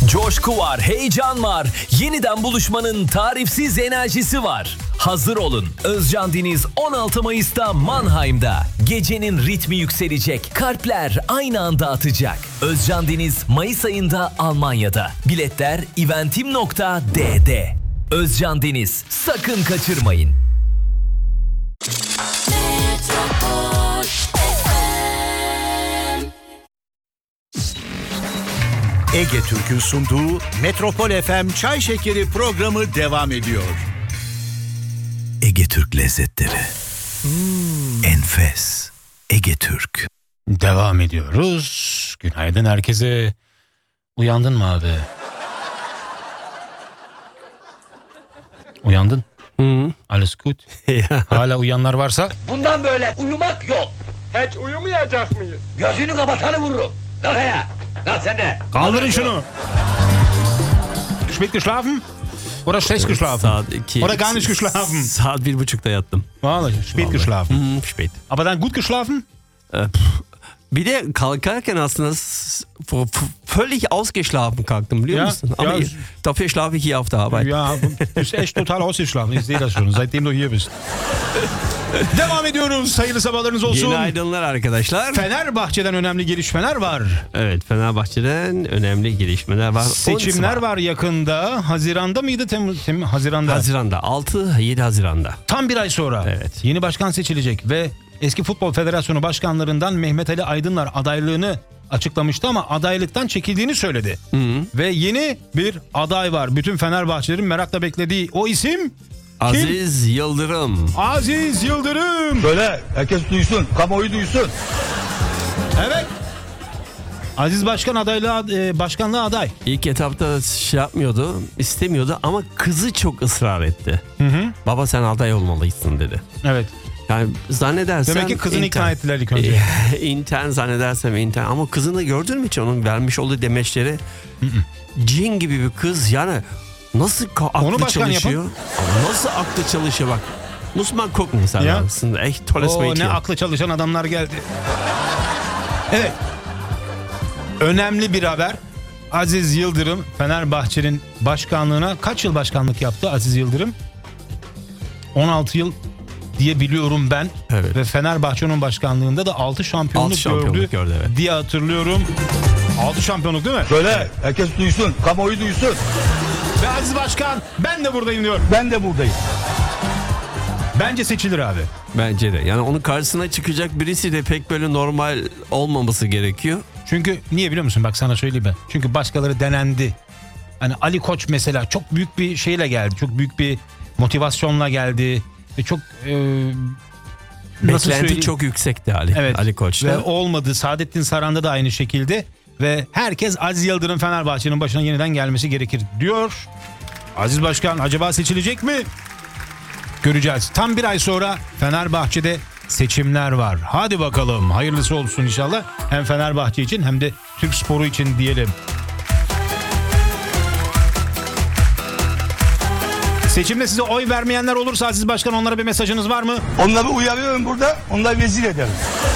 Coşku var, heyecan var. Yeniden buluşmanın tarifsiz enerjisi var. Hazır olun. Özcan Deniz 16 Mayıs'ta Mannheim'da. Gecenin ritmi yükselecek. Kalpler aynı anda atacak. Özcan Deniz Mayıs ayında Almanya'da. Biletler eventim.dd. Özcan Deniz, sakın kaçırmayın. Ege Türk'ün sunduğu Metropol FM Çay Şekeri programı devam ediyor. Ege Türk lezzetleri. Enfes. Ege Türk. Devam ediyoruz. Günaydın herkese. Uyandın mı abi? Uyandın? Alles gut. Hala uyanlar varsa? Bundan böyle uyumak yok. Hiç uyumayacak mıyız? Gözünü kapatanı vururum. Kalk ayağa. Kalk sen de. Kaldırın şunu. Spät geschlafen? Oder schlecht geschlafen? Saat 2. Oder gar nicht geschlafen? Saat 1.30'da yattım. Vallahi spät geschlafen. Spät. Aber dann gut geschlafen? Bir de kalkarken aslında völlig ausgeschlafen kalktım biliyor Ja, musun? Aber ja. dafür schlafe ich hier auf der Arbeit. Ja, du bist echt total ausgeschlafen. Ich sehe das schon, seitdem du hier bist. Devam ediyoruz. Hayırlı sabahlarınız olsun. Günaydınlar arkadaşlar. Fenerbahçe'den önemli gelişmeler var. Evet, Fenerbahçe'den önemli gelişmeler var. Seçimler var yakında. Haziranda mıydı? Haziranda. Haziran'da. 6-7 Haziran'da. Tam bir ay sonra. Evet. Yeni başkan seçilecek ve eski Futbol Federasyonu başkanlarından Mehmet Ali Aydınlar adaylığını açıklamıştı ama adaylıktan çekildiğini söyledi. Ve yeni bir aday var. Bütün Fenerbahçelerin merakla beklediği o isim Aziz Yıldırım. Aziz Yıldırım. Böyle herkes duysun. Kamuoyu duysun. Evet. Aziz Başkan başkanlığa aday. İlk etapta istemiyordu ama kızı çok ısrar etti. Baba sen aday olmalısın dedi. Evet. Yani zannedersem... Demek ki kızını ikna ettiler ilk önce. İntern zannedersem intern. Ama kızını gördün mü hiç onun vermiş olduğu demeçleri? Cin gibi bir kız yani nasıl aklı çalışıyor? Nasıl aklı çalışıyor bak. Muss man gucken mesela. Aslında echt tolles Mädchen. Ne aklı çalışan adamlar geldi. Evet. Önemli bir haber. Aziz Yıldırım Fenerbahçe'nin başkanlığına kaç yıl başkanlık yaptı Aziz Yıldırım? 16 yıl diye biliyorum ben. Evet. Ve Fenerbahçe'nin başkanlığında da 6 şampiyonluk gördü evet. diye hatırlıyorum. 6 şampiyonluk değil mi? Söyle herkes duysun. Kamuoyu duysun. Ve Aziz Başkan ben de buradayım diyor. Ben de buradayım. Bence seçilir abi. Bence de. Yani onun karşısına çıkacak birisi de pek böyle normal olmaması gerekiyor. Çünkü niye biliyor musun? Bak sana söyleyeyim ben. Çünkü başkaları denendi. Hani Ali Koç mesela çok büyük bir şeyle geldi. Çok büyük bir motivasyonla geldi. Ve çok beklenti çok yüksekti Ali Koç'ta. Ve olmadı. Saadettin Saran'da da aynı şekilde. Ve herkes Aziz Yıldırım Fenerbahçe'nin başına yeniden gelmesi gerekir diyor. Aziz Başkan acaba seçilecek mi? Göreceğiz. Tam bir ay sonra Fenerbahçe'de seçimler var. Hadi bakalım hayırlısı olsun inşallah. Hem Fenerbahçe için hem de Türk sporu için diyelim. Seçimde size oy vermeyenler olursa Aziz Başkan onlara bir mesajınız var mı? Onları uyarıyorum burada. Onları rezil ederim.